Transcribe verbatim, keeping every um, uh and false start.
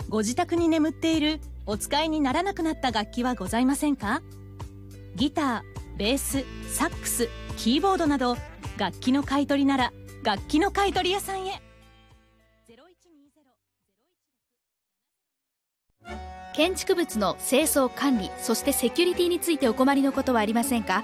ご自宅に眠っているお使いにならなくなった楽器はございませんか？ギター、ベース、サックス、キーボードなど楽器の買い取りなら楽器の買い取り屋さんへ。 建築物の清掃管理、そしてセキュリティについてお困りのことはありませんか？